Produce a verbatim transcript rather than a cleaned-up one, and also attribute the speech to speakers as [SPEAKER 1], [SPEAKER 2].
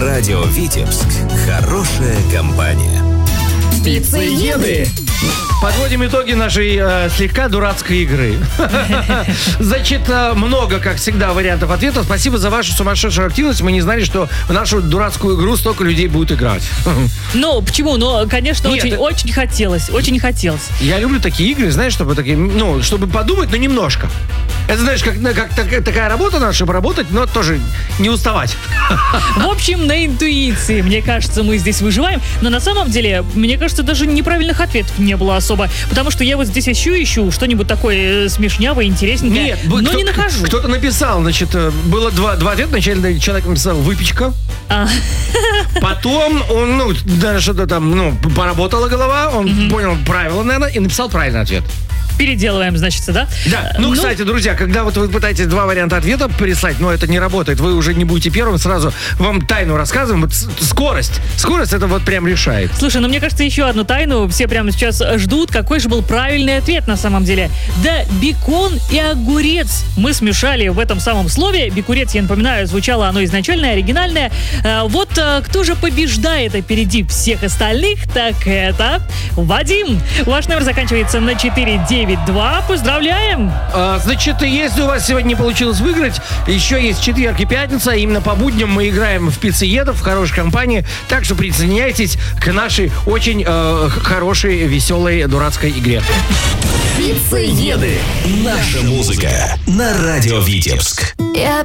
[SPEAKER 1] Радио Витебск. Хорошая компания.
[SPEAKER 2] Пиццееды.
[SPEAKER 3] Подводим итоги нашей э, слегка дурацкой игры. Значит, э, много, как всегда, вариантов ответов. Спасибо за вашу сумасшедшую активность. Мы не знали, что в нашу дурацкую игру столько людей будет играть.
[SPEAKER 2] Ну, почему? Ну, конечно,
[SPEAKER 3] Нет,
[SPEAKER 2] очень,
[SPEAKER 3] это-
[SPEAKER 2] очень хотелось. Очень хотелось.
[SPEAKER 3] Я люблю такие игры, знаешь, чтобы такие, ну, чтобы подумать, но немножко. Это, знаешь, как, как так- такая работа надо, чтобы работать, но тоже не уставать.
[SPEAKER 2] В общем, на интуиции, мне кажется, мы здесь выживаем. Но на самом деле, мне кажется, даже неправильных ответов не было особо. Потому что я вот здесь ищу, ищу что-нибудь такое э, смешнявое, интересненькое.
[SPEAKER 3] Нет,
[SPEAKER 2] но
[SPEAKER 3] кто-
[SPEAKER 2] не нахожу.
[SPEAKER 3] Кто-то написал, значит, э, было два, два ответа. Вначале человек написал «выпечка».
[SPEAKER 2] А.
[SPEAKER 3] Потом он, ну, даже что-то там, ну, поработала голова, он понял правила, наверное, и написал правильный ответ.
[SPEAKER 2] Переделываем, значит, да?
[SPEAKER 3] Да, ну, кстати, друзья, когда вот вы пытаетесь два варианта ответа прислать, но это не работает, вы уже не будете первым, сразу вам тайну рассказываем. Вот с- скорость, скорость это вот прям решает.
[SPEAKER 2] Слушай, ну мне кажется, еще одну тайну все прямо сейчас ждут. Какой же был правильный ответ на самом деле? Да, бекон и огурец мы смешали в этом самом слове. Бекурец, я напоминаю, звучало оно изначально, оригинальное. А, вот а, кто же побеждает опереди всех остальных, так это Вадим. Ваш номер заканчивается на четыре девять два. Поздравляем!
[SPEAKER 3] А, значит, если у вас сегодня не получилось выиграть, еще есть четверг и пятница. Именно по будням мы играем в пиццеедов в хорошей компании. Так что присоединяйтесь к нашей очень э, хорошей, веселой, дурацкой игре.
[SPEAKER 1] Пиццееды. Наша музыка на Радио Витебск.
[SPEAKER 4] Я